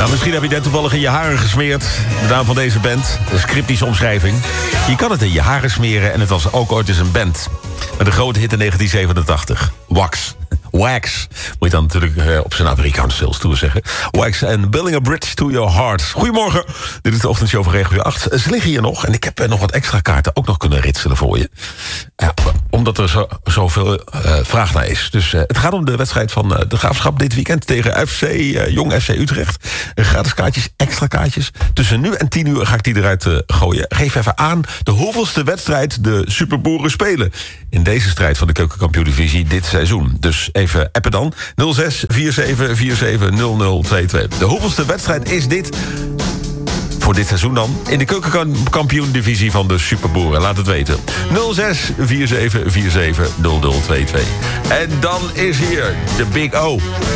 Nou, misschien heb je net toevallig in je haren gesmeerd. De naam van deze band, een cryptische omschrijving. Je kan het in je haren smeren en het was ook ooit eens een band. Met een grote hit in 1987. Wax. Moet je dan natuurlijk op zijn Amerikaanse sales toe zeggen. Wax en Building a Bridge to Your Heart. Goedemorgen. Dit is de ochtendshow van Regio 8. Ze liggen hier nog en ik heb nog wat extra kaarten ook nog kunnen ritselen voor je. Ja, omdat er zoveel vraag naar is. Dus het gaat om de wedstrijd van de Graafschap dit weekend tegen Jong FC Utrecht. Gratis kaartjes, extra kaartjes. Tussen nu en 10 uur ga ik die eruit gooien. Geef even aan de hoeveelste wedstrijd de Superboeren spelen in deze strijd van de Keukenkampioen-divisie dit seizoen. Dus even appen dan. 06 47 47 0022. De hoeveelste wedstrijd is dit voor dit seizoen dan in de Keukenkampioen-divisie van de Superboeren? Laat het weten. 06 47 47 0022. En dan is hier de Big O.